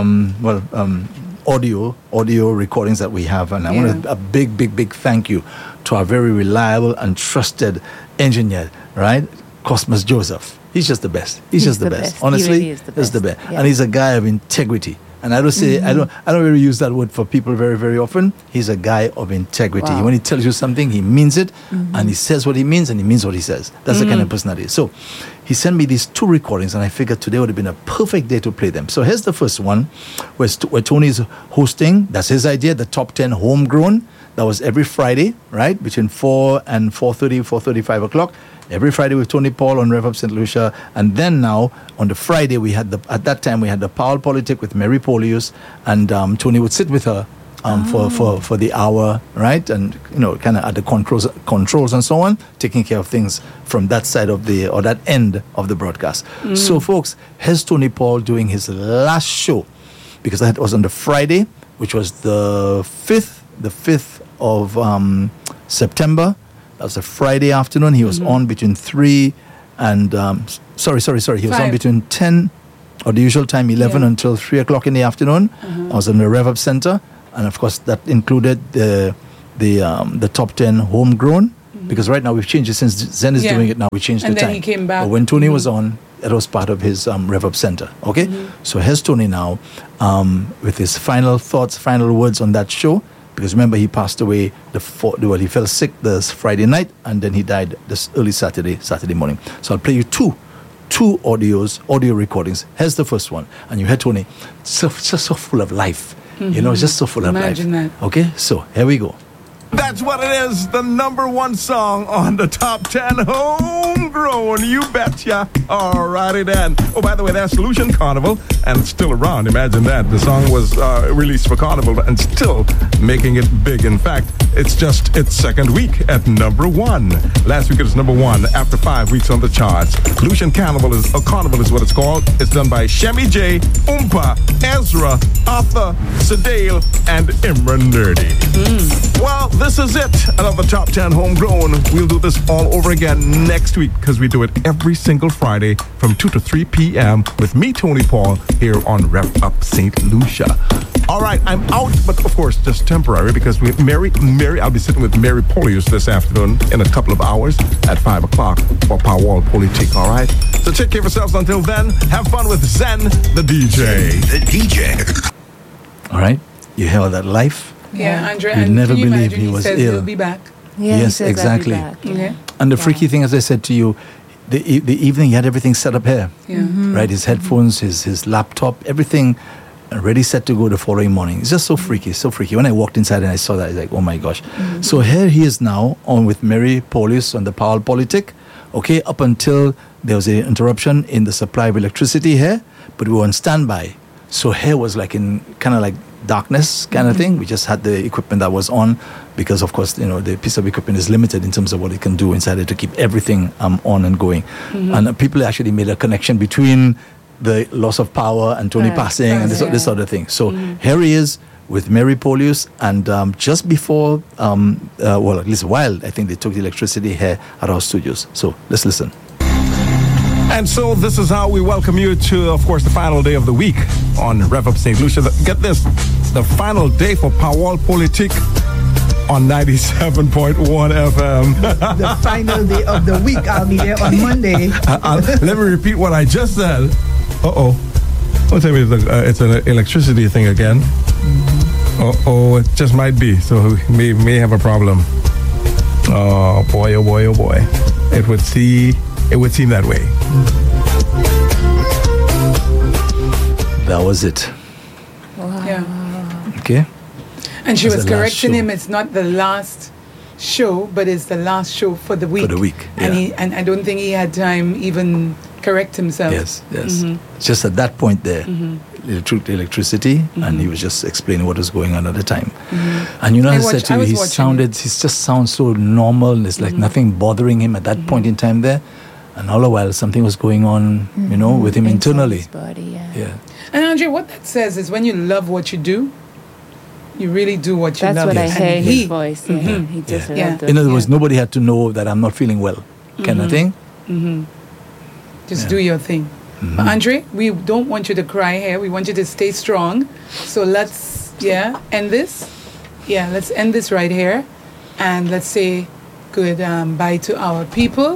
audio recordings that we have, and I want a big thank you to our very reliable and trusted engineer, right, Cosmos Joseph. He's just the best. He's just the best. He Honestly, really is the he's the best. best, Yeah. and he's a guy of integrity. And I don't say I don't really use that word for people very often. He's a guy of integrity. Wow. When he tells you something, he means it, and he says what he means, and he means what he says. That's the kind of personality. So he sent me these 2 recordings, and I figured today would have been a perfect day to play them. So here's the first one, where Tony's hosting. That's his idea. The top 10 homegrown. That was every Friday, right, between 4 and 4:30, 4:35 o'clock. Every Friday with Tony Paul on Rev Up St. Lucia. And then now, on the Friday, at that time, we had the Powell Politic with Mary Polius, and Tony would sit with her for the hour, right? And, kind of at the controls and so on, taking care of things from that side of that end of the broadcast. So, folks, here's Tony Paul doing his last show because that was on the Friday, which was the 5th of September. That was a Friday afternoon. He was on between 3 and, sorry. He was on 5. between 10, or the usual time, 11 until 3 o'clock in the afternoon. I was in the Rev Up Center. And of course, that included the top 10 homegrown. Because right now we've changed it since Zen is doing it now. We changed and the then time. he came back. But when Tony was on, that was part of his Rev Up Center. Okay? So here's Tony now with his final thoughts, final words on that show. Because remember, he passed away, he fell sick this Friday night, and then he died this early Saturday morning. So I'll play you two audio recordings. Here's the first one. And you heard Tony, just so full of life. You know, just so full of life. Imagine that. Okay? So here we go. That's what it is, the number one song on the top 10 homegrown, you betcha. Alrighty then. Oh, by the way, that's Lucian Carnival, and it's still around. Imagine that. The song was released for Carnival and still making it big. In fact, it's just its second week at number 1. Last week it was number 1 after 5 weeks on the charts. Lucian Carnival is what it's called. It's done by Shemi J, Oompa, Ezra, Arthur, Sedale, and Imran Nerdy. Well, this is it. Another top 10 homegrown. We'll do this all over again next week because we do it every single Friday from 2 to 3 p.m. with me, Tony Paul, here on Rev Up St. Lucia. All right, I'm out, but of course, just temporary because I'll be sitting with Mary Polius this afternoon in a couple of hours at 5 o'clock for Powell Politique, all right? So take care of yourselves until then. Have fun with Zen, the DJ. The DJ. All right? You hear all that life? Yeah, Andre. You'd and never can you believe imagine he was says ill. He'll be back. Yeah, he Yes, says, "I'll be exactly. back." Okay. And the freaky thing, as I said to you, the evening he had everything set up here. Yeah. Right? His headphones, his laptop, everything ready set to go the following morning. It's just so freaky, so freaky. When I walked inside and I saw that, I was like, oh my gosh. So here he is now on with Mary Polius on the Powell Politic. Okay, up until there was an interruption in the supply of electricity here, but we were on standby. So here was like in kind of like darkness kind of thing. We just had the equipment that was on because, of course, you know, the piece of equipment is limited in terms of what it can do inside it to keep everything on and going. And people actually made a connection between the loss of power and Tony passing and this sort of thing. So here he is with Mary Polius, and just before, well, at least a while, I think they took the electricity here at our studios. So let's listen. And so this is how we welcome you to, of course, the final day of the week on Rev Up St. Lucia. Get this, the final day for Powell Politique on 97.1 FM. The final day of the week. I'll be there on Monday. Let me repeat what I just said. Uh-oh. Don't tell me it's an electricity thing again. Uh-oh, it just might be. So we may have a problem. Oh, boy, oh, boy, oh, boy. It would seem that way. That was it. Yeah. Okay? And she That's was the last correcting show. him. It's not the last show, but it's the last show for the week. For the week, And yeah. I don't think he had time even correct himself. Yes. Just at that point there, electricity, and he was just explaining what was going on at the time. And you know, I I said to you, he just sounds so normal, and it's like nothing bothering him at that point in time there. And all the while, something was going on, you know, with him Inside internally. his body, Yeah. And Andre, what that says is when you love what you do, you really do what you That's love. what I Yes. hear in And his he, voice. Yeah. He just Yeah. loved it. In other words, Yeah. nobody had to know that I'm not feeling well, kind of thing. just do your thing. But Andre, we don't want you to cry here. We want you to stay strong. So let's, end this. Yeah, let's end this right here. And let's say good bye to our people.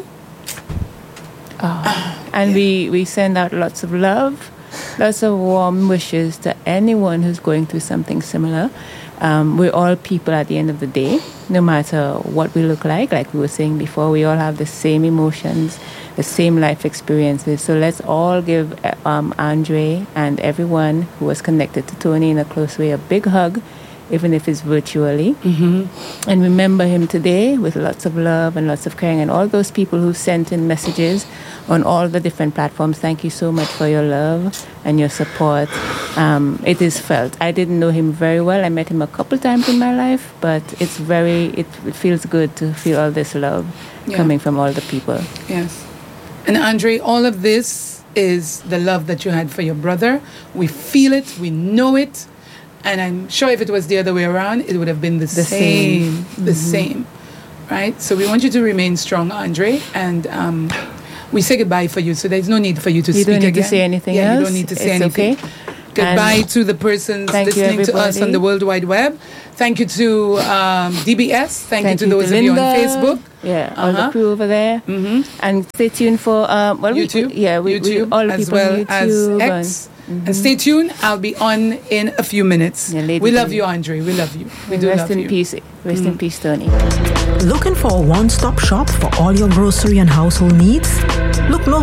And we send out lots of love, lots of warm wishes to anyone who's going through something similar. We're all people at the end of the day, no matter what we look like we were saying before. We all have the same emotions, the same life experiences. So let's all give Andre and everyone who was connected to Tony in a close way a big hug, even if it's virtually. And remember him today with lots of love and lots of caring. And all those people who sent in messages on all the different platforms, thank you so much for your love and your support. It is felt. I didn't know him very well. I met him a couple times in my life, but it feels good to feel all this love coming from all the people. Yes. And Andre, all of this is the love that you had for your brother. We feel it, we know it, and I'm sure if it was the other way around, it would have been the same. The same, right? So we want you to remain strong, Andre, and we say goodbye for you, so there's no need for you to speak again. You don't need to say anything else? You don't need to say anything. Okay. Goodbye to the persons listening to us on the World Wide Web. Thank you to DBS. Thank you to those of you on Facebook. Yeah, all the crew over there. Mm-hmm. And stay tuned for YouTube. YouTube, all the as people well on YouTube as X. And stay tuned. I'll be on in a few minutes. Yeah, we love you, Andre. We love you. We do rest love in you. peace. Rest in peace, Tony. Looking for a one-stop shop for all your grocery and household needs? Look no